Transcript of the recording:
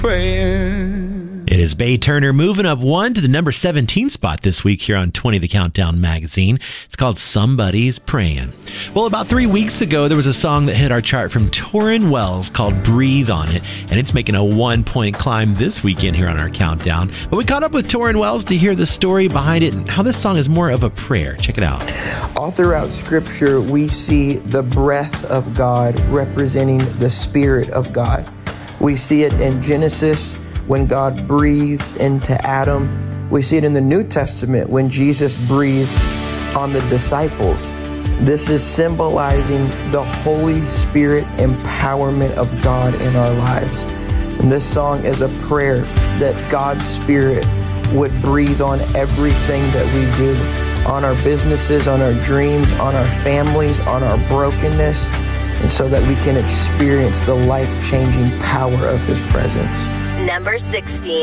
praying. It is Bay Turner moving up one to the number 17 spot this week here on 20 The Countdown magazine. It's called Somebody's Praying. Well, about 3 weeks ago, there was a song that hit our chart from Tauren Wells called Breathe on It, and it's making a 1-point climb this weekend here on our countdown. But we caught up with Tauren Wells to hear the story behind it and how this song is more of a prayer. Check it out. All throughout Scripture, we see the breath of God representing the Spirit of God. We see it in Genesis when God breathes into Adam. We see it in the New Testament when Jesus breathes on the disciples. This is symbolizing the Holy Spirit empowerment of God in our lives. And this song is a prayer that God's Spirit would breathe on everything that we do, on our businesses, on our dreams, on our families, on our brokenness, and so that we can experience the life-changing power of His presence. Number 16.